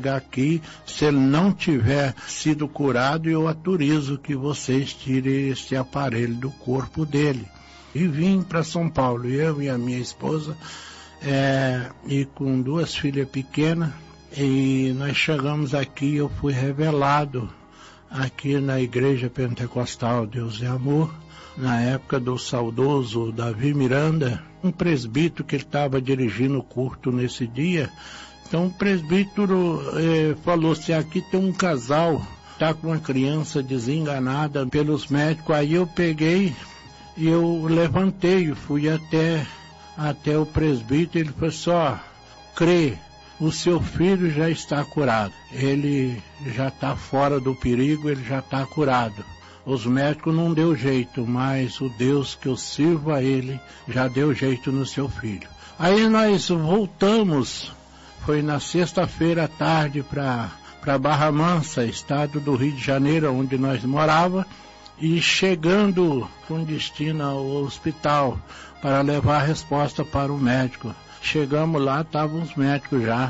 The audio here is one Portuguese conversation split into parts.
chegar aqui, se ele não tiver sido curado, eu autorizo que vocês tirem esse aparelho do corpo dele. E vim para São Paulo, eu e a minha esposa, e com 2 filhas pequenas, e nós chegamos aqui, eu fui revelado aqui na Igreja Pentecostal Deus é Amor, na época do saudoso Davi Miranda, um presbítero que ele estava dirigindo o culto nesse dia. Então o presbítero falou assim, aqui tem um casal, está com uma criança desenganada pelos médicos. Aí eu peguei e eu levantei, fui até o presbítero, ele falou assim, ó, crê, o seu filho já está curado, ele já está fora do perigo, ele já está curado. Os médicos não deu jeito, mas o Deus que eu sirvo a ele já deu jeito no seu filho. Aí nós voltamos, foi na sexta-feira à tarde para Barra Mansa, estado do Rio de Janeiro, onde nós morávamos, e chegando com destino ao hospital para levar a resposta para o médico. Chegamos lá, estavam os médicos já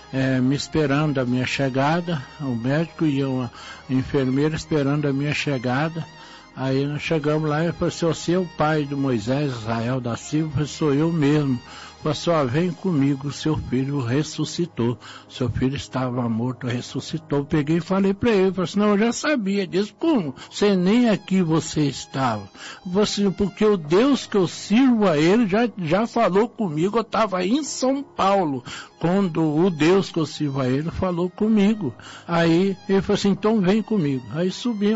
me esperando a minha chegada, o médico e uma enfermeira esperando a minha chegada. Aí nós chegamos lá e ele falou assim, você é o pai de Moisés Israel da Silva? Eu falei, sou eu mesmo. Falei assim, ó, vem comigo, seu filho ressuscitou. Seu filho estava morto, ressuscitou. Eu peguei e falei para ele, falei assim, não, eu já sabia disso. Como? Você nem aqui você estava. Você, porque o Deus que eu sirvo a ele já falou comigo, eu estava em São Paulo, quando o Deus que eu sirvo a ele falou comigo. Aí ele falou assim, então vem comigo. Aí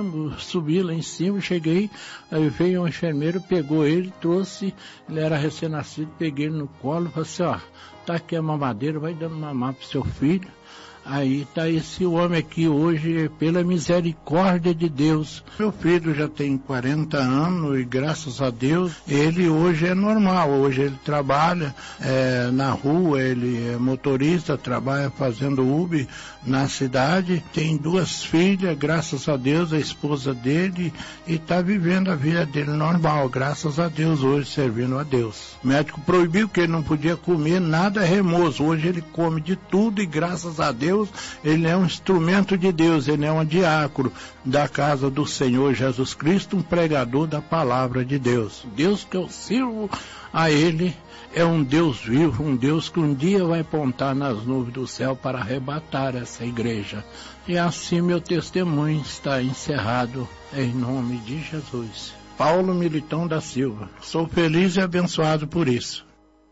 subi lá em cima, cheguei, aí veio um enfermeiro, pegou ele, trouxe, ele era recém-nascido, peguei ele no colo, falei assim, ó, tá aqui a mamadeira, vai dando mamar pro seu filho. Aí tá esse homem aqui hoje, pela misericórdia de Deus. Meu filho já tem 40 anos e graças a Deus, ele hoje é normal. Hoje ele trabalha na rua, ele é motorista, trabalha fazendo Uber na cidade. Tem 2 filhas, graças a Deus, a esposa dele, e tá vivendo a vida dele normal, graças a Deus, hoje servindo a Deus. O médico proibiu que ele não podia comer nada remoso. Hoje ele come de tudo e graças a Deus, ele é um instrumento de Deus, ele é um diácono da casa do Senhor Jesus Cristo, um pregador da palavra de Deus. Deus que eu sirvo a ele é um Deus vivo, um Deus que um dia vai apontar nas nuvens do céu para arrebatar essa igreja. E assim meu testemunho está encerrado em nome de Jesus. Paulo Militão da Silva. Sou feliz e abençoado por isso.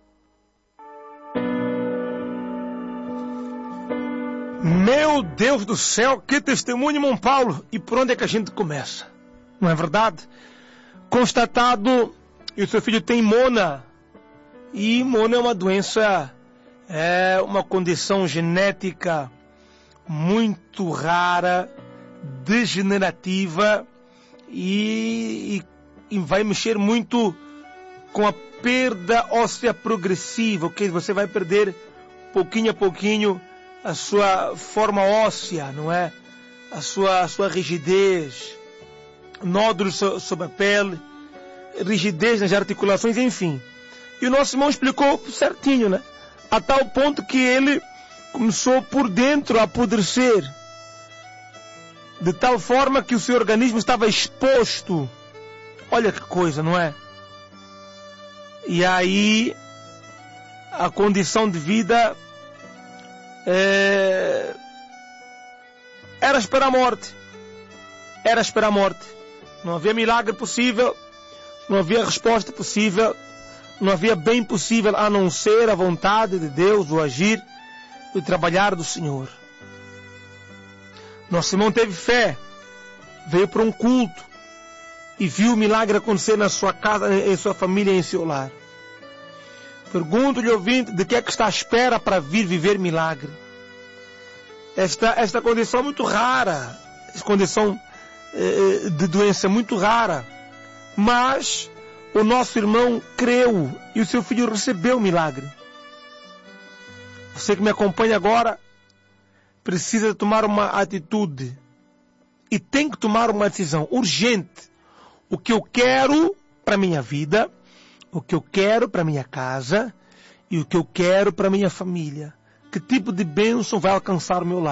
Meu Deus do céu, que testemunho, irmão Paulo! E por onde é que a gente começa? Não é verdade? Constatado, e o seu filho tem Mona. E Mona é uma doença, é uma condição genética muito rara, degenerativa e vai mexer muito com a perda óssea progressiva, ok? Você vai perder pouquinho a pouquinho a sua forma óssea, não é? A sua rigidez, nódulos sobre a pele, rigidez nas articulações, enfim. E o nosso irmão explicou certinho, né? A tal ponto que ele começou por dentro a apodrecer, de tal forma que o seu organismo estava exposto. Olha que coisa, não é? E aí a condição de vida era esperar a morte. Era esperar a morte. Não havia milagre possível, não havia resposta possível, não havia bem possível a não ser a vontade de Deus, o agir e o trabalhar do Senhor. Nosso irmão teve fé, veio para um culto e viu o milagre acontecer na sua casa, em sua família, em seu lar. Pergunto-lhe, ouvinte, de que é que está à espera para vir viver milagre? Esta condição é muito rara, esta condição de doença é muito rara, mas o nosso irmão creu e o seu filho recebeu o milagre. Você que me acompanha agora precisa tomar uma atitude e tem que tomar uma decisão urgente. O que eu quero para a minha vida, o que eu quero para a minha casa e o que eu quero para a minha família. Que tipo de bênção vai alcançar o meu lar?